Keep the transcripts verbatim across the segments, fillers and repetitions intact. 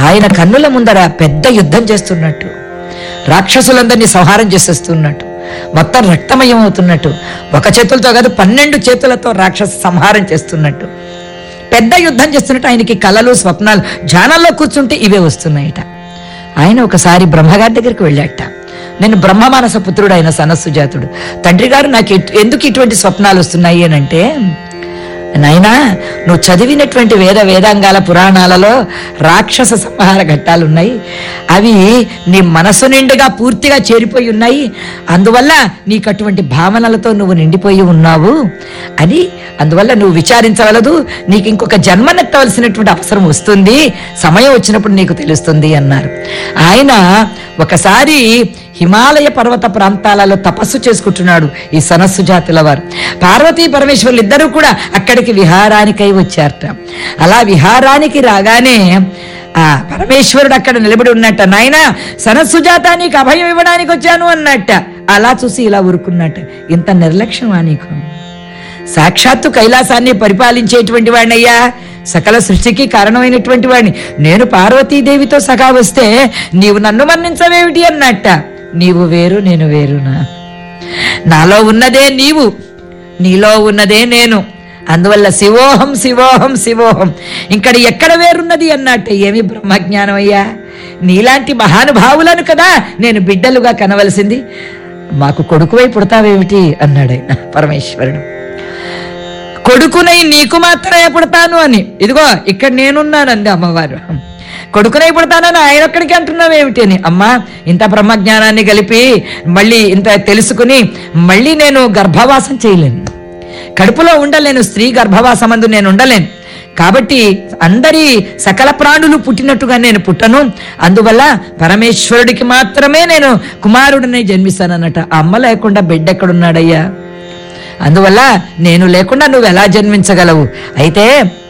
ఆయన కన్నుల ముందర పెద్ద యుద్ధం చేస్తున్నట్టు, రాక్షసులందరినీ సంహారం చేసేస్తున్నట్టు, మొత్తం రక్తమయం అవుతున్నట్టు, ఒక చేతులతో కాదు పన్నెండు చేతులతో రాక్షస సంహారం చేస్తున్నట్టు, పెద్ద యుద్ధం చేస్తున్నట్టు ఆయనకి కలలు స్వప్నాలు, ధ్యానాల్లో కూర్చుంటే ఇవే వస్తున్నాయట. ఆయన ఒకసారి బ్రహ్మగారి దగ్గరికి వెళ్ళాట. నేను బ్రహ్మమానస పుత్రుడు అయిన సనత్సుజాతుడు, తండ్రి గారు నాకు ఎందుకు ఇటువంటి స్వప్నాలు వస్తున్నాయి అని అంటే, నాయనా నువ్వు చదివినటువంటి వేద వేదాంగాల పురాణాలలో రాక్షస సంహార ఘట్టాలు ఉన్నాయి, అవి నీ మనసు నిండుగా పూర్తిగా చేరిపోయి ఉన్నాయి, అందువల్ల నీకు అటువంటి భావనలతో నువ్వు నిండిపోయి ఉన్నావు అని, అందువల్ల నువ్వు విచారించవలదు, నీకు ఇంకొక జన్మనెత్తవలసినటువంటి అవసరం వస్తుంది, సమయం వచ్చినప్పుడు నీకు తెలుస్తుంది అన్నారు. ఆయన ఒకసారి హిమాలయ పర్వత ప్రాంతాలలో తపస్సు చేసుకుంటున్నాడు ఈ సనత్సుజాతుల వారు. పార్వతీ పరమేశ్వరులు ఇద్దరూ కూడా అక్కడికి విహారానికై వచ్చారట. అలా విహారానికి రాగానే ఆ పరమేశ్వరుడు అక్కడ నిలబడి ఉన్నట్ట. నాయనా సనత్సుజాత నీకు అభయం ఇవ్వడానికి వచ్చాను అన్నట్ట. అలా చూసి ఇలా ఊరుకున్నట్ట. ఇంత నిర్లక్ష్యమా నీకు? సాక్షాత్తు కైలాసాన్ని పరిపాలించేటువంటి వాడినయ్యా, సకల సృష్టికి కారణమైనటువంటి వాడిని నేను పార్వతీదేవితో సగా వస్తే నీవు నన్ను మన్నించవేమిటి అన్నట్ట. నీవు వేరు నేను వేరునా? నాలో ఉన్నదే నీవు, నీలో ఉన్నదే నేను, అందువల్ల శివోహం శివోహం శివోహం, ఇక్కడ ఎక్కడ వేరున్నది అన్నట్టు. ఏమి బ్రహ్మజ్ఞానం అయ్యా, నీలాంటి మహానుభావులను కదా నేను బిడ్డలుగా కనవలసింది, మాకు కొడుకువై పుడతావేమిటి అన్నాడు ఆయన పరమేశ్వరుడు. కొడుకునై నీకు మాత్రమే పుడతాను అని, ఇదిగో ఇక్కడ నేనున్నానంది అమ్మవారు. కొడుకునై పుడతానని ఆయన ఒక్కడికి అంటున్నావేమిటి అని. అమ్మా ఇంత బ్రహ్మజ్ఞానాన్ని కలిపి మళ్ళీ ఇంత తెలుసుకుని మళ్ళీ నేను గర్భవాసం చేయలేను, కడుపులో ఉండలేను, స్త్రీ గర్భవాసమందు నేను ఉండలేను, కాబట్టి అందరి సకల ప్రాణులు పుట్టినట్టుగా నేను పుట్టను, అందువల్ల పరమేశ్వరుడికి మాత్రమే నేను కుమారుడిని జన్మిస్తానన్నట. అమ్మ లేకుండా బిడ్డ ఎక్కడున్నాడయ్యా? అందువల్ల నేను లేకుండా నువ్వు ఎలా జన్మించగలవు? అయితే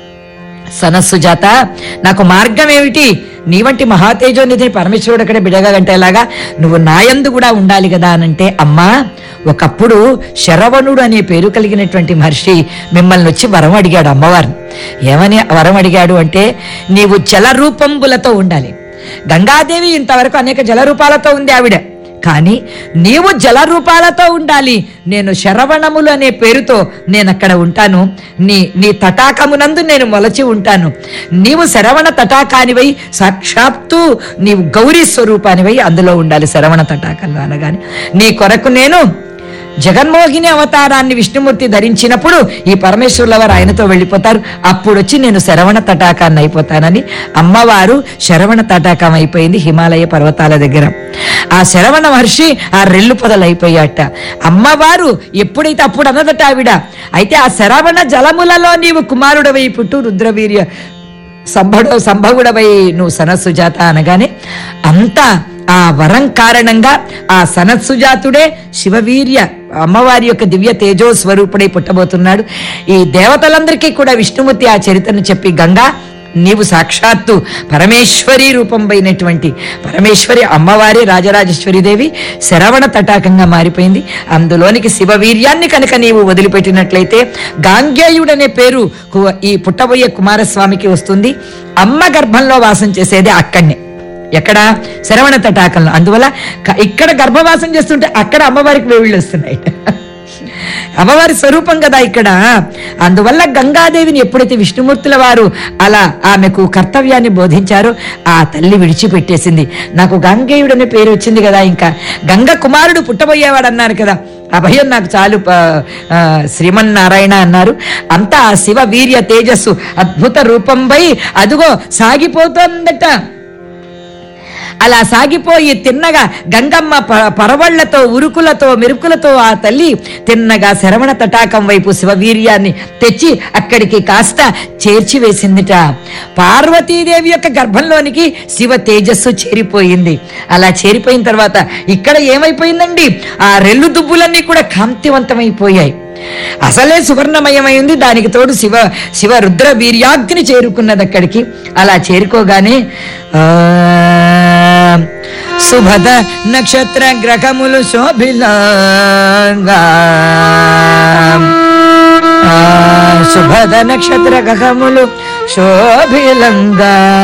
సనత్సుజాత నాకు మార్గం ఏమిటి? నీ వంటి మహాతేజోనిధిని పరమేశ్వరుడు అక్కడే బిడగా గంటేలాగా నువ్వు నాయందు కూడా ఉండాలి కదా అనంటే, అమ్మా ఒకప్పుడు శరవణుడు అనే పేరు కలిగినటువంటి మహర్షి మిమ్మల్ని వచ్చి వరం అడిగాడు అమ్మవారిని. ఏమని వరం అడిగాడు అంటే, నీవు జల రూపంబులతో ఉండాలి. గంగాదేవి ఇంతవరకు అనేక జల రూపాలతో ఉంది ఆవిడ, కానీ నీవు జల రూపాలతో ఉండాలి. నేను శరవణములు అనే పేరుతో నేను అక్కడ ఉంటాను, నీ నీ తటాకమునందు నేను మొలచి ఉంటాను. నీవు శరవణ తటాకానివై సాక్షాత్తు నీవు గౌరీ స్వరూపానివై అందులో ఉండాలి శరవణ తటాకంలో అనగానే. నీ కొరకు నేను జగన్మోహిని అవతారాన్ని విష్ణుమూర్తి ధరించినప్పుడు ఈ పరమేశ్వరుల వారు ఆయనతో వెళ్ళిపోతారు, అప్పుడు వచ్చి నేను శరవణ తటాకాన్ని అయిపోతానని అమ్మవారు శరవణ తటాకం అయిపోయింది హిమాలయ పర్వతాల దగ్గర. ఆ శరవణ మహర్షి ఆ రెల్లు పొదలైపోయాట. అమ్మవారు ఎప్పుడైతే అప్పుడు అన్నదట ఆవిడ, అయితే ఆ శరవణ జలములలో నీవు కుమారుడవై పుట్టు రుద్రవీర్య సంభవ సంభవుడవై నువ్వు సనత్సుజాత అనగానే, అంతా ఆ వరం కారణంగా ఆ సనత్సుజాతుడే శివవీర్య అమ్మవారి యొక్క దివ్య తేజో స్వరూపుడై పుట్టబోతున్నాడు. ఈ దేవతలందరికీ కూడా విష్ణుమూర్తి ఆ చరిత్రను చెప్పి, గంగా నీవు సాక్షాత్తు పరమేశ్వరి రూపంపైనటువంటి పరమేశ్వరి అమ్మవారి రాజరాజేశ్వరి దేవి శరవణ తటాకంగా మారిపోయింది. అందులోనికి శివవీర్యాన్ని కనుక నీవు వదిలిపెట్టినట్లయితే గాంగేయుడనే పేరు ఈ పుట్టబోయే కుమారస్వామికి వస్తుంది. అమ్మ గర్భంలో వాసం చేసేది అక్కడనే, ఎక్కడ? శరవణ తటాకంలో. అందువల్ల ఇక్కడ గర్భవాసం చేస్తుంటే అక్కడ అమ్మవారికి వేవిళ్ళు వస్తున్నాయి, అమ్మవారి స్వరూపం కదా ఇక్కడ. అందువల్ల గంగాదేవిని ఎప్పుడైతే విష్ణుమూర్తుల వారు అలా ఆమెకు కర్తవ్యాన్ని బోధించారో ఆ తల్లి విడిచిపెట్టేసింది. నాకు గంగేయుడు అనే పేరు వచ్చింది కదా, ఇంకా గంగ కుమారుడు పుట్టబోయేవాడు అన్నారు కదా, అభయం నాకు చాలు శ్రీమన్నారాయణ అన్నారు. అంతా ఆ శివ వీర్య తేజస్సు అద్భుత రూపంపై అదుగో సాగిపోతుందట. అలా సాగిపోయి తిన్నగా గంగమ్మ పరవళ్లతో ఉరుకులతో మెరుకులతో ఆ తల్లి తిన్నగా శరవణ తటాకం వైపు శివవీర్యాన్ని తెచ్చి అక్కడికి కాస్త చేర్చి వేసిందిట. పార్వతీదేవి యొక్క గర్భంలోనికి శివ తేజస్సు చేరిపోయింది. అలా చేరిపోయిన తర్వాత ఇక్కడ ఏమైపోయిందండి, ఆ రెల్లు దుబ్బులన్నీ కూడా కాంతివంతమైపోయాయి. అసలే సువర్ణమయమైంది, దానికి తోడు శివ శివ రుద్ర వీర్యాగ్ని చేరుకున్నది అక్కడికి. అలా చేరుకోగానే ఆ శుభద నక్షత్ర గ్రహములు శోభిలంగా, శుభద నక్షత్ర గ్రహములు శోభిలంగా